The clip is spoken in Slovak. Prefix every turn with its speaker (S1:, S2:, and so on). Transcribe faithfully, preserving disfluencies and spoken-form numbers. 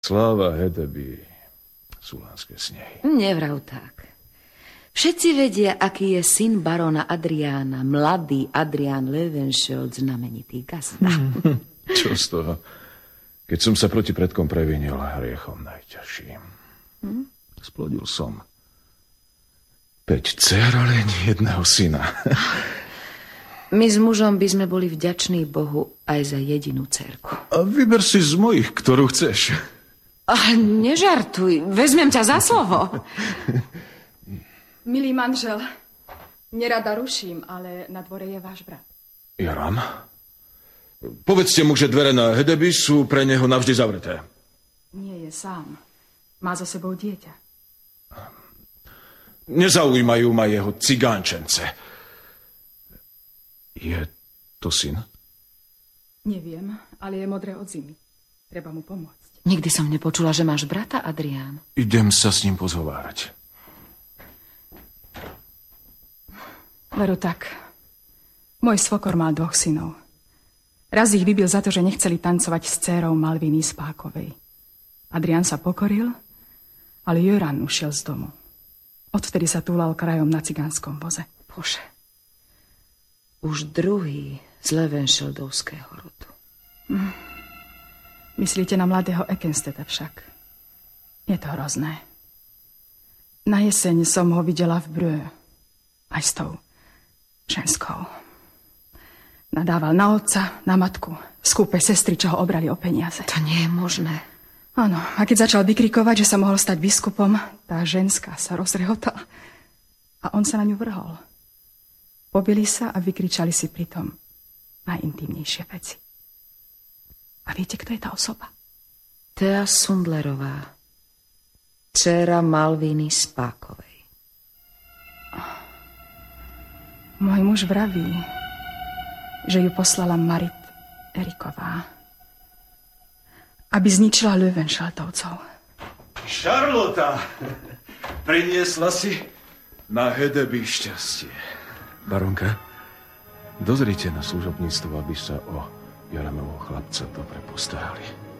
S1: Sláva Hedeby, sulánske snehy.
S2: Nevrav tak. Všetci vedia, aký je syn barona Adriána, mladý Adrián Löwenschild, znamenitý gazda.
S1: Čo z toho? Keď som sa proti predkom previnil hriechom najťažším. Hm? Splodil som päť dcér, ale ani jedného syna.
S2: My s mužom by sme boli vďační Bohu aj za jedinú dcérku.
S1: A vyber si z mojich, ktorú chceš.
S2: A nežartuj, vezmem ťa za slovo.
S3: Milý manžel, nerada ruším, ale na dvore je váš brat.
S1: Jaram? Povedzte mu, že dvere na Hedeby sú pre neho navždy zavreté.
S3: Nie je sám. Má za sebou dieťa.
S1: Nezaujímajú ma jeho cigánčence. Je to syn?
S3: Neviem, ale je modré od zimy. Treba mu pomôcť.
S2: Nikdy som nepočula, že máš brata, Adrián.
S1: Idem sa s ním pozhovárať.
S3: Veru tak. Môj svokor mal dvoch synov. Raz ich vybil za to, že nechceli tancovať s dcérou Malviny Spákovej. Adrián sa pokoril, ale Jöran ušiel z domu. Odvtedy sa túlal krajom na cigánskom voze.
S2: Bože. Už druhý z Löwenschildovského rodu.
S3: Hm. Myslíte na mladého Ekensteta však? Je to hrozné. Na jeseň som ho videla v Brö. Aj s tou ženskou. Nadával na otca, na matku, skúpe sestry, čo ho obrali o peniaze.
S2: To nie je možné.
S3: Áno, a keď začal vykrikovať, že sa mohol stať biskupom, tá ženská sa rozrehotala a on sa na ňu vrhol. Pobili sa a vykričali si pritom najintímnejšie veci. A viete, kto je tá osoba?
S2: Thea Sundlerová, dcéra Malviny Spákovej.
S3: Môj muž vraví, že ju poslala Marit Eriková, aby zničila Löwenschildovcov.
S1: Šarlota, priniesla si na Hedeby šťastie. Baronka, dozrite na služobníctvo, aby sa o Jaramovho chlapca dobre postarali.